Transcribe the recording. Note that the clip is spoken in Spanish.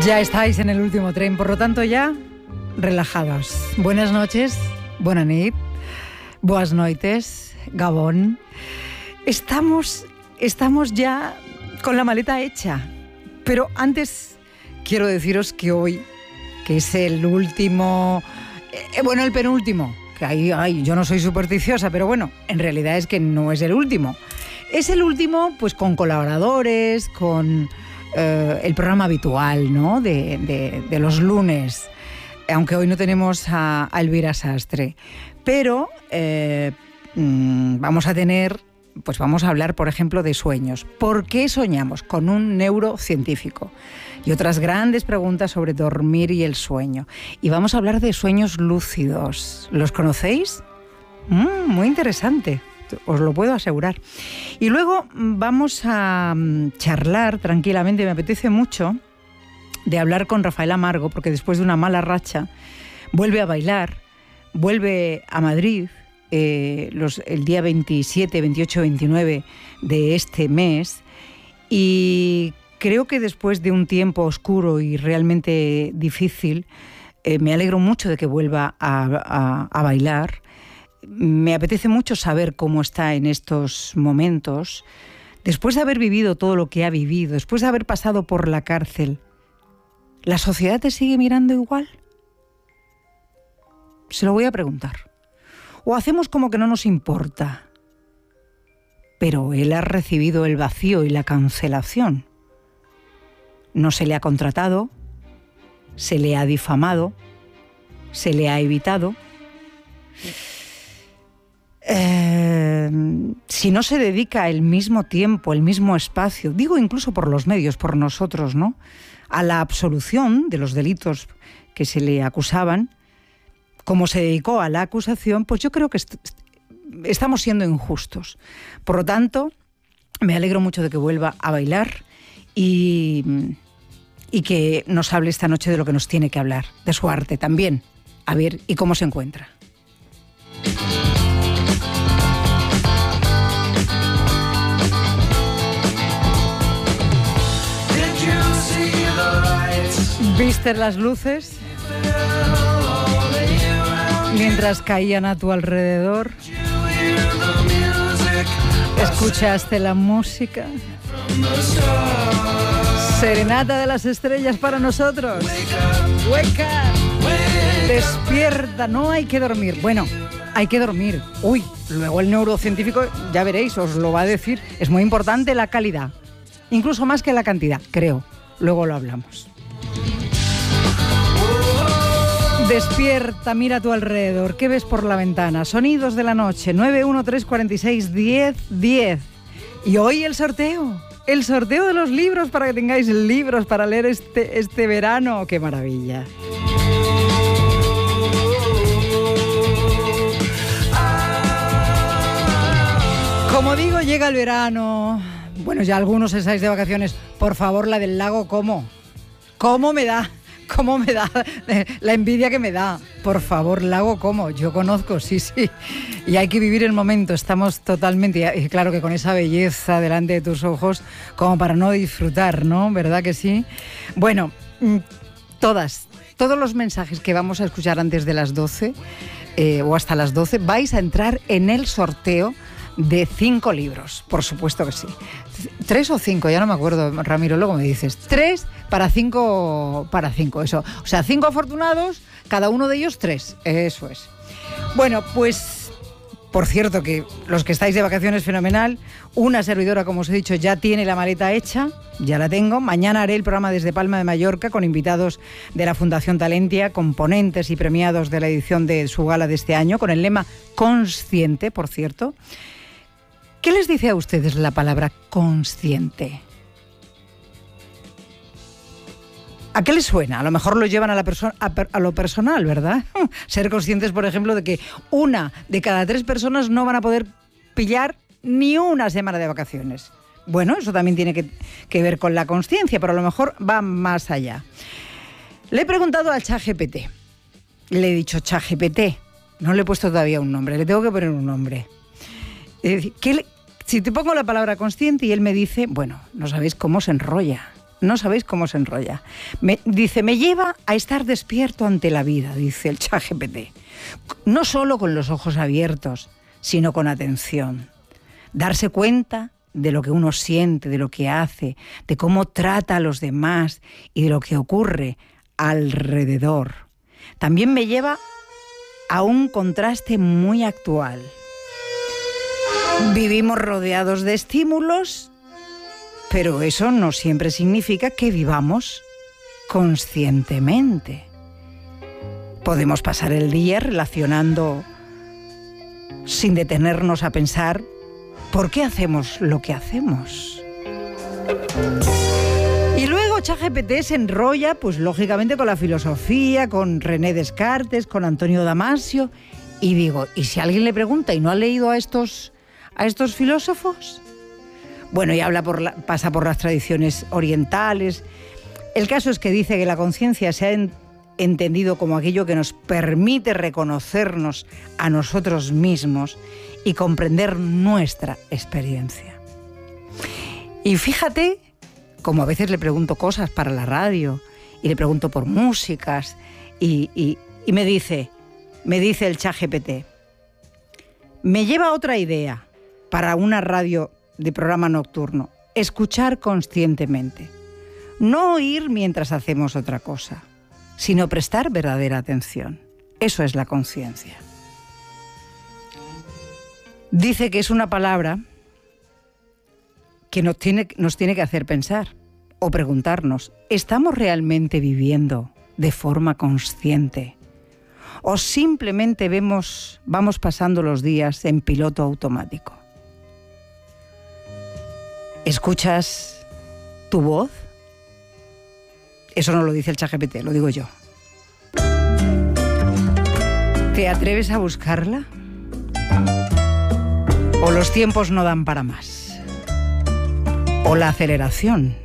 Ya estáis en el último tren, por lo tanto ya relajados. Buenas noches, buena nit, boas noites, Gabón. Estamos ya con la maleta hecha, pero antes quiero deciros que hoy, que es el último, el penúltimo, que ahí yo no soy supersticiosa, pero bueno, en realidad es que no es el último. Es el último, pues con colaboradores, con el programa habitual, ¿no? de los lunes, aunque hoy no tenemos a Elvira Sastre. Pero vamos a hablar, por ejemplo, de sueños. ¿Por qué soñamos? Con un neurocientífico. Y otras grandes preguntas sobre dormir y el sueño. Y vamos a hablar de sueños lúcidos. ¿Los conocéis? Muy interesante. Os lo puedo asegurar. Y luego vamos a charlar tranquilamente, me apetece mucho, de hablar con Rafael Amargo, porque después de una mala racha vuelve a bailar, vuelve a Madrid el día 27, 28, 29 de este mes, y creo que después de un tiempo oscuro y realmente difícil, me alegro mucho de que vuelva a bailar. Me apetece mucho saber cómo está en estos momentos, después de haber vivido todo lo que ha vivido, después de haber pasado por la cárcel. ¿La sociedad te sigue mirando igual? Se lo voy a preguntar. ¿O hacemos como que no nos importa? Pero él ha recibido el vacío y la cancelación. No se le ha contratado, se le ha difamado, se le ha evitado. Si no se dedica el mismo tiempo, el mismo espacio, digo incluso por los medios, por nosotros, ¿no?, a la absolución de los delitos que se le acusaban, como se dedicó a la acusación, pues yo creo que estamos siendo injustos. Por lo tanto, me alegro mucho de que vuelva a bailar y que nos hable esta noche de lo que nos tiene que hablar, de su arte también. A ver, ¿y cómo se encuentra? ¿Viste las luces mientras caían a tu alrededor? ¿Escuchaste la música? Serenata de las estrellas para nosotros. Wake up. Despierta, no hay que dormir. Bueno, hay que dormir. Uy, luego el neurocientífico, ya veréis, os lo va a decir. Es muy importante la calidad, incluso más que la cantidad, creo. Luego lo hablamos. Despierta, mira a tu alrededor. ¿Qué ves por la ventana? Sonidos de la noche. 913461010. Y hoy el sorteo. El sorteo de los libros para que tengáis libros para leer este verano. ¡Qué maravilla! Como digo, llega el verano. Bueno, ya algunos estáis de vacaciones. Por favor, la del lago, ¿cómo? ¿Cómo me da la envidia que me da? Por favor, lago Como, yo conozco, sí, y hay que vivir el momento. Estamos totalmente, y claro que con esa belleza delante de tus ojos, como para no disfrutar, ¿no? ¿Verdad que sí? Bueno, todos los mensajes que vamos a escuchar antes de las 12 o hasta las 12 vais a entrar en el sorteo de 5 libros, por supuesto que sí. 3 o 5, ya no me acuerdo, Ramiro, luego me dices. 3 para 5, eso. O sea, 5 afortunados, cada uno de ellos 3, eso es. Bueno, pues, por cierto, que los que estáis de vacaciones, fenomenal. Una servidora, como os he dicho, ya tiene la maleta hecha, ya la tengo. Mañana haré el programa desde Palma de Mallorca con invitados de la Fundación Talentia, componentes y premiados de la edición de su gala de este año, con el lema Consciente, por cierto. ¿Qué les dice a ustedes la palabra consciente? ¿A qué les suena? A lo mejor lo llevan a lo personal, ¿verdad? Ser conscientes, por ejemplo, de que 1 de cada 3 personas no van a poder pillar ni una semana de vacaciones. Bueno, eso también tiene que ver con la consciencia, pero a lo mejor va más allá. Le he preguntado al ChatGPT. Le he dicho, ChatGPT, no le he puesto todavía un nombre, le tengo que poner un nombre. Si te pongo la palabra consciente y él me dice, bueno, no sabéis cómo se enrolla. No sabéis cómo se enrolla. Dice, me lleva a estar despierto ante la vida, dice el ChatGPT. No solo con los ojos abiertos, sino con atención. Darse cuenta de lo que uno siente, de lo que hace, de cómo trata a los demás y de lo que ocurre alrededor. También me lleva a un contraste muy actual. Vivimos rodeados de estímulos, pero eso no siempre significa que vivamos conscientemente. Podemos pasar el día relacionando sin detenernos a pensar por qué hacemos lo que hacemos. Y luego ChatGPT se enrolla, pues lógicamente con la filosofía, con René Descartes, con Antonio Damasio. Y digo, ¿y si alguien le pregunta y no ha leído a estos filósofos? Bueno, y pasa por las tradiciones orientales. El caso es que dice que la conciencia se ha entendido como aquello que nos permite reconocernos a nosotros mismos y comprender nuestra experiencia. Y fíjate, como a veces le pregunto cosas para la radio y le pregunto por músicas y me dice el ChatGPT, me lleva otra idea para una radio de programa nocturno, escuchar conscientemente, no oír mientras hacemos otra cosa, sino prestar verdadera atención. Eso es la conciencia. Dice que es una palabra que nos tiene que hacer pensar o preguntarnos, ¿estamos realmente viviendo de forma consciente? ¿O simplemente vamos pasando los días en piloto automático? ¿Escuchas tu voz? Eso no lo dice el ChatGPT, lo digo yo. ¿Te atreves a buscarla? ¿O los tiempos no dan para más? ¿O la aceleración